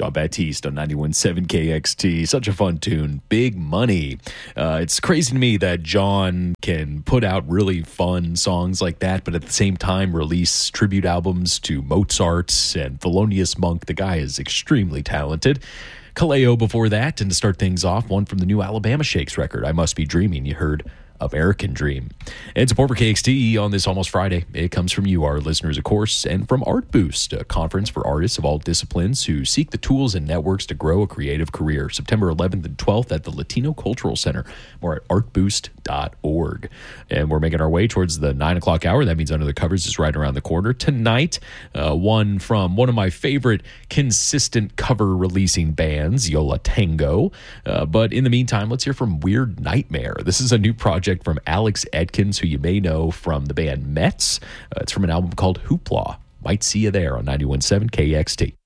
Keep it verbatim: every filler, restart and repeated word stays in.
John Baptiste on ninety-one point seven K X T. Such a fun tune. Big Money. Uh, it's crazy to me that John can put out really fun songs like that, but at the same time release tribute albums to Mozart and Thelonious Monk. The guy is extremely talented. Kaleo before that, and to start things off, one from the new Alabama Shakes record, I Must Be Dreaming. You heard American Dream. And support for K X T on this almost Friday. It comes from you, our listeners, of course, and from Art Boost, a conference for artists of all disciplines who seek the tools and networks to grow a creative career. September eleventh and twelfth at the Latino Cultural Center. More at art boost dot org. And we're making our way towards the nine o'clock hour. That means Under the Covers is right around the corner. Tonight, uh, one from one of my favorite consistent cover releasing bands, Yo La Tengo. Uh, but in the meantime, let's hear from Weird Nightmare. This is a new project from Alex Edkins, who you may know from the band Mets. Uh, it's from an album called Hoopla. Might see you there on ninety-one point seven K X T.